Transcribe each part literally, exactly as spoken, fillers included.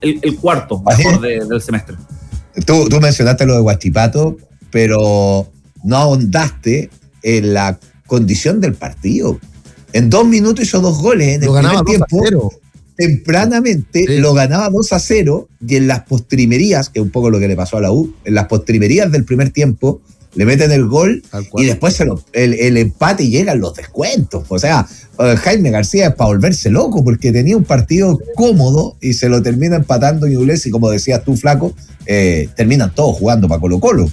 el, el cuarto mejor de, del semestre. Tú, tú mencionaste lo de Huachipato, pero no ahondaste en la condición del partido. En dos minutos hizo dos goles en lo el primer tiempo. Tempranamente sí. Lo ganaba dos a cero y en las postrimerías, que es un poco lo que le pasó a la U, en las postrimerías del primer tiempo le meten el gol y después se lo, el, el empate y llegan los descuentos. O sea, Jaime García es para volverse loco porque tenía un partido cómodo y se lo termina empatando Ñublense y como decías tú, Flaco, eh, terminan todos jugando para Colo Colo.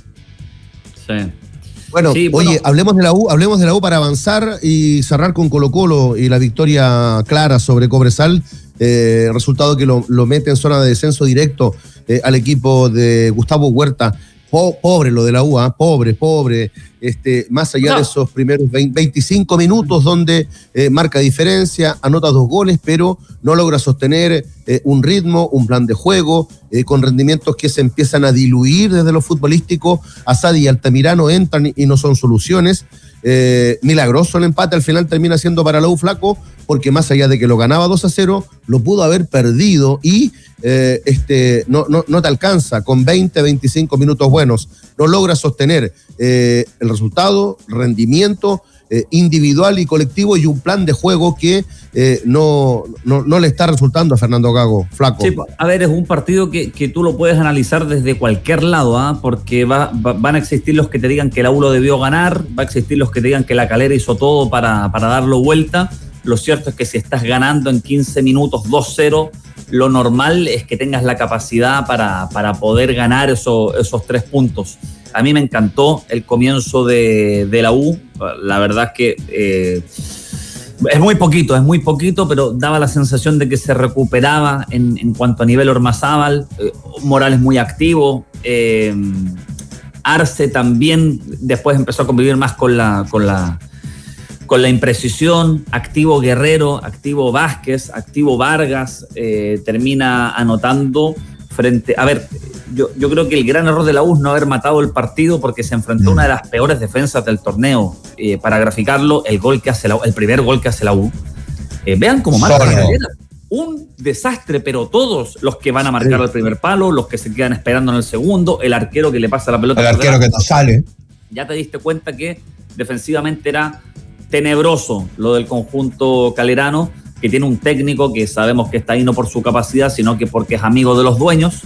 Sí. Bueno, sí, bueno, oye, hablemos de la U, hablemos de la U para avanzar y cerrar con Colo Colo y la victoria clara sobre Cobresal. Eh, resultado que lo, lo mete en zona de descenso directo eh, al equipo de Gustavo Huerta. Po, pobre lo de la U, ¿eh? pobre, pobre. Este, más allá no. de esos primeros veinte, veinticinco minutos donde eh, marca diferencia, anota dos goles, pero no logra sostener eh, un ritmo, un plan de juego, eh, con rendimientos que se empiezan a diluir desde lo futbolístico. Asadi y Altamirano entran y, y no son soluciones. Eh, milagroso el empate, al final termina siendo para la U, Flaco, porque más allá de que lo ganaba dos a cero, lo pudo haber perdido y eh, este, no, no, no te alcanza con veinte, veinticinco minutos buenos, no logra sostener eh, el resultado, rendimiento eh, individual y colectivo y un plan de juego que eh, no, no, no le está resultando a Fernando Gago, Flaco. Sí, a ver, es un partido que, que tú lo puedes analizar desde cualquier lado, ¿eh? porque va, va, van a existir los que te digan que la U lo debió ganar, va a existir los que te digan que la Calera hizo todo para, para darlo vuelta. Lo cierto es que si estás ganando en quince minutos dos cero, lo normal es que tengas la capacidad para, para poder ganar eso, esos tres puntos. A mí me encantó el comienzo de, de la U. La verdad es que eh, es muy poquito, es muy poquito, pero daba la sensación de que se recuperaba en, en cuanto a nivel Ormazábal. Eh, Morales muy activo. Eh, Arce también después empezó a convivir más con la... Con la con la imprecisión, activo Guerrero, activo Vázquez, activo Vargas, eh, termina anotando frente... A ver, yo, yo creo que el gran error de la U es no haber matado el partido porque se enfrentó a una de las peores defensas del torneo. Eh, para graficarlo, el gol que hace la U, el primer gol que hace la U. Eh, vean cómo marca la Calera. Un desastre, pero todos los que van a marcar sí. el primer palo, los que se quedan esperando en el segundo, el arquero que le pasa la pelota. El arquero que no sale. Ya te diste cuenta que defensivamente era tenebroso lo del conjunto calerano, que tiene un técnico que sabemos que está ahí no por su capacidad, sino que porque es amigo de los dueños.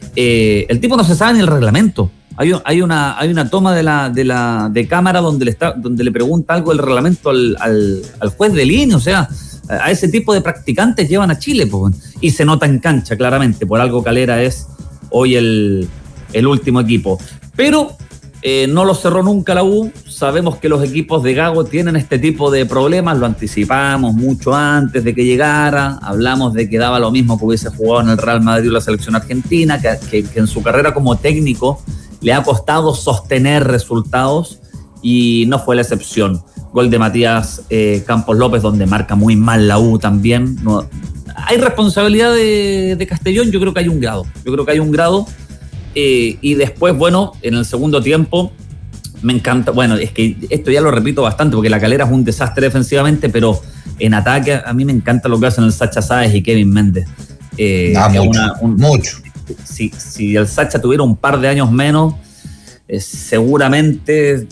Eh, el tipo no se sabe ni el reglamento. Hay, hay, una, hay una toma de la, de la de cámara donde le, está, donde le pregunta algo del reglamento al, al, al juez de línea. O sea, a ese tipo de practicantes llevan a Chile, pues, y se nota en cancha claramente. Por algo Calera es hoy el, el último equipo. Pero Eh, no lo cerró nunca la U. Sabemos que los equipos de Gago tienen este tipo de problemas, lo anticipamos mucho antes de que llegara, hablamos de que daba lo mismo que hubiese jugado en el Real Madrid o la selección argentina, que, que, que en su carrera como técnico le ha costado sostener resultados y no fue la excepción. Gol de Matías eh, Campos López, donde marca muy mal la U también. No, hay responsabilidad de, de Castellón, yo creo que hay un grado, yo creo que hay un grado. Eh, y después, bueno, en el segundo tiempo me encanta, bueno, es que esto ya lo repito bastante porque la Calera es un desastre defensivamente, pero en ataque a mí me encanta lo que hacen el Sacha Sáez y Kevin Méndez. Eh, ah, mucho, una, un, mucho. Si, si el Sacha tuviera un par de años menos, eh, seguramente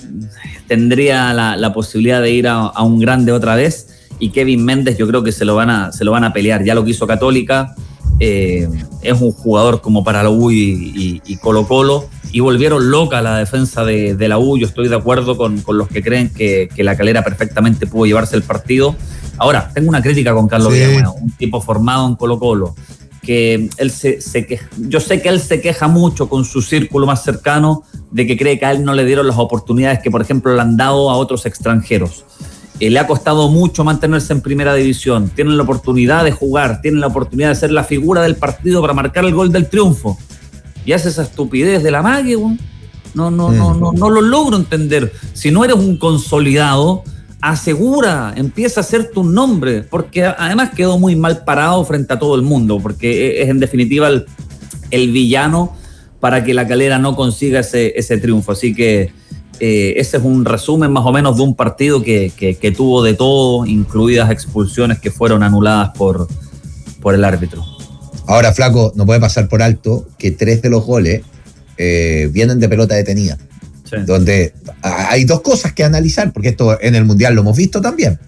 tendría la, la posibilidad de ir a, a un grande otra vez, y Kevin Méndez yo creo que se lo van a, se lo van a pelear, ya lo que hizo Católica. Eh, es un jugador como para la U y, y, y Colo Colo, y volvieron loca la defensa de, de la U. Yo estoy de acuerdo con, con los que creen que, que la Calera perfectamente pudo llevarse el partido. Ahora, tengo una crítica con Carlos sí. Villanueva, un tipo formado en Colo Colo, que él se, se queja, yo sé que él se queja mucho con su círculo más cercano de que cree que a él no le dieron las oportunidades que, por ejemplo, le han dado a otros extranjeros. Eh, le ha costado mucho mantenerse en primera división, tienen la oportunidad de jugar, tienen la oportunidad de ser la figura del partido para marcar el gol del triunfo, y hace esa estupidez de la mague. no, no, mm. no, no, no lo logro entender. Si no eres un consolidado, asegura, empieza a hacer tu nombre, porque además quedó muy mal parado frente a todo el mundo, porque es en definitiva el, el villano para que la Calera no consiga ese, ese triunfo, así que Eh, ese es un resumen más o menos de un partido que, que, que tuvo de todo, incluidas expulsiones que fueron anuladas por, por el árbitro. Ahora, flaco, no puede pasar por alto que tres de los goles eh, vienen de pelota detenida. Sí. Donde hay dos cosas que analizar, porque esto en el Mundial lo hemos visto también.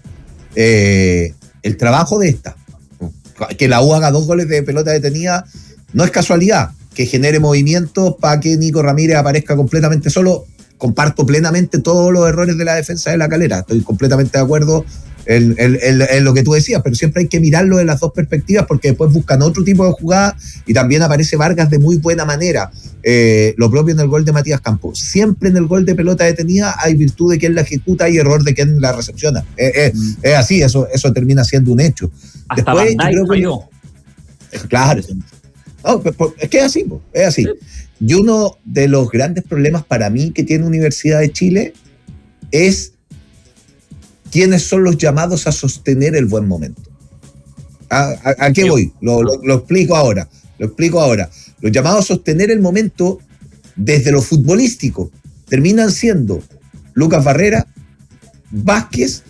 Eh, el trabajo de esta, que la U haga dos goles de pelota detenida, no es casualidad. Que genere movimientos para que Nico Ramírez aparezca completamente solo. Comparto plenamente todos los errores de la defensa de La Calera. Estoy completamente de acuerdo en, en, en, en lo que tú decías, pero siempre hay que mirarlo de las dos perspectivas porque después buscan otro tipo de jugada y también aparece Vargas de muy buena manera. Eh, lo propio en el gol de Matías Campos. Siempre en el gol de pelota detenida hay virtud de quien la ejecuta y error de quien la recepciona. Eh, eh, mm. Es así, eso, eso termina siendo un hecho. Hasta Después, yo creo que, claro. No, es que es así, es así. Y uno de los grandes problemas para mí que tiene Universidad de Chile es quiénes son los llamados a sostener el buen momento. ¿A, a, a qué voy? Lo, lo, lo explico ahora. Lo explico ahora. Los llamados a sostener el momento desde lo futbolístico terminan siendo Lucas Barrera, Vázquez,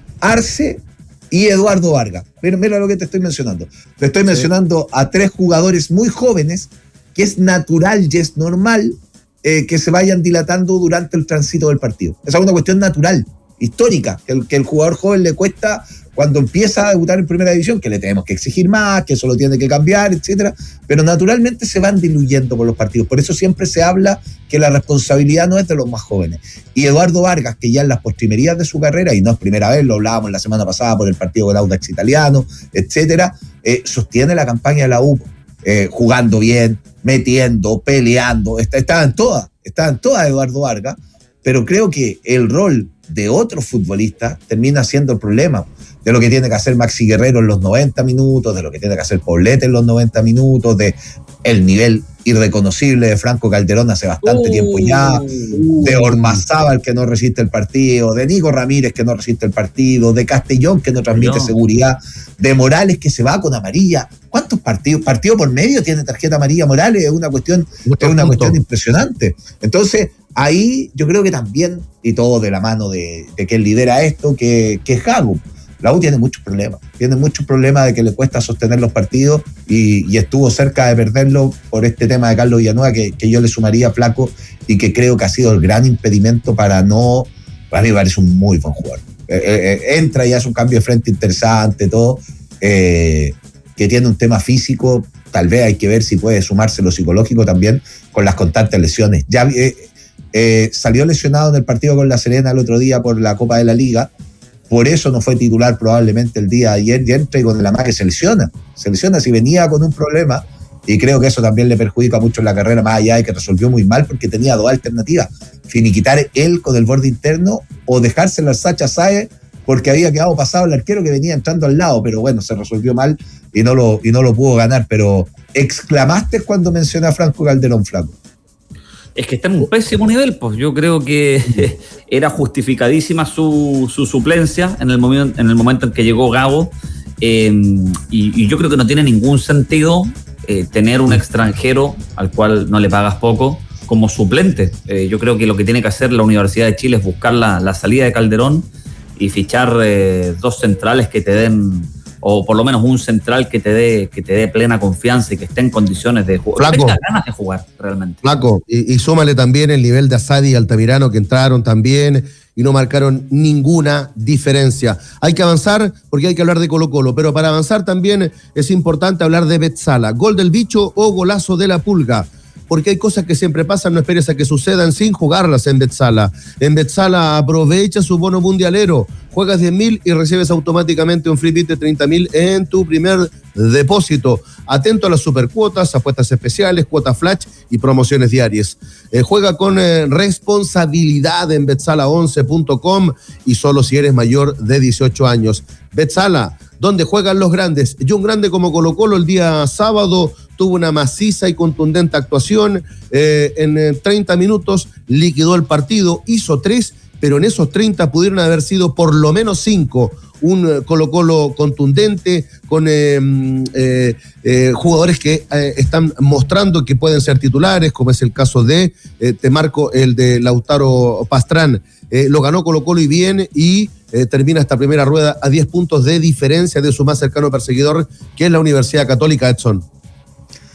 Arce y Eduardo Vargas. Mira, mira lo que te estoy mencionando. Te estoy sí. mencionando a tres jugadores muy jóvenes que es natural y es normal eh, que se vayan dilatando durante el tránsito del partido. Esa es una cuestión natural, histórica, que el, que el jugador joven le cuesta cuando empieza a debutar en primera división, que le tenemos que exigir más, que eso lo tiene que cambiar, etcétera, pero naturalmente se van diluyendo por los partidos. Por eso siempre se habla que la responsabilidad no es de los más jóvenes. Y Eduardo Vargas, que ya en las postrimerías de su carrera, y no es primera vez, lo hablábamos la semana pasada por el partido con Audax Italiano, etcétera, eh, sostiene la campaña de la U, eh, jugando bien, metiendo, peleando, está, estaban todas, estaban todas Eduardo Vargas, pero creo que el rol de otros futbolistas termina siendo el problema de lo que tiene que hacer Maxi Guerrero en los noventa minutos, de lo que tiene que hacer Poblete en los noventa minutos, de el nivel irreconocible de Franco Calderón hace bastante uh, tiempo ya, uh, de Ormazábal que no resiste el partido, de Nico Ramírez que no resiste el partido, de Castellón que no transmite no. seguridad, de Morales que se va con amarilla. ¿Cuántos partidos? Partido por medio tiene tarjeta amarilla Morales, es una cuestión, es una cuestión impresionante. Entonces, ahí yo creo que también, y todo de la mano de, de quien lidera esto, que, que es Jago. La U tiene muchos problemas, tiene muchos problemas de que le cuesta sostener los partidos y, y estuvo cerca de perderlo por este tema de Carlos Villanueva, que, que yo le sumaría flaco y que creo que ha sido el gran impedimento para no... Para mí me parece un muy buen jugador. Eh, eh, entra y hace un cambio de frente interesante, todo, eh, que tiene un tema físico, tal vez hay que ver si puede sumarse lo psicológico también con las constantes lesiones. Ya eh, eh, salió lesionado en el partido con La Serena el otro día por la Copa de la Liga. Por eso no fue titular probablemente el día de ayer y entra y con la magia se lesiona. Se lesiona si venía con un problema y creo que eso también le perjudica mucho en la carrera, más allá de que resolvió muy mal porque tenía dos alternativas. Finiquitar él con el borde interno o dejárselo al Sacha Sáez porque había quedado pasado el arquero que venía entrando al lado, pero bueno, se resolvió mal y no lo, y no lo pudo ganar. Pero exclamaste cuando mencioné a Franco Calderón, flaco. Es que está en un pésimo nivel, pues yo creo que era justificadísima su, su suplencia en el, momento, en el momento en que llegó Gago, eh, y, y yo creo que no tiene ningún sentido eh, tener un extranjero al cual no le pagas poco como suplente. Eh, yo creo que lo que tiene que hacer la Universidad de Chile es buscar la, la salida de Calderón y fichar eh, dos centrales que te den, o por lo menos un central que te dé que te dé plena confianza y que esté en condiciones de jugar, que tenga ganas de jugar realmente. Flaco, y, y súmale también el nivel de Asadi y Altamirano que entraron también y no marcaron ninguna diferencia. Hay que avanzar porque hay que hablar de Colo-Colo, pero para avanzar también es importante hablar de Betzala. Gol del bicho o golazo de la pulga. Porque hay cosas que siempre pasan, no esperes a que sucedan sin jugarlas en Betzala. En Betzala aprovecha su bono mundialero, juegas diez mil y recibes automáticamente un free bit de treinta mil en tu primer depósito. Atento a las supercuotas, apuestas especiales, cuotas flash y promociones diarias. Eh, juega con eh, responsabilidad en betzala once punto com y solo si eres mayor de dieciocho años. Betzala, donde juegan los grandes. Y un grande como Colo-Colo el día sábado tuvo una maciza y contundente actuación. Eh, en eh, treinta minutos liquidó el partido, hizo tres, pero en esos treinta pudieron haber sido por lo menos cinco. Un eh, Colo-Colo contundente, con eh, eh, eh, jugadores que eh, están mostrando que pueden ser titulares, como es el caso de, eh, te marco el de Lautaro Pastrán. Eh, lo ganó Colo-Colo y bien, y eh, termina esta primera rueda a diez puntos de diferencia de su más cercano perseguidor, que es la Universidad Católica, Edson.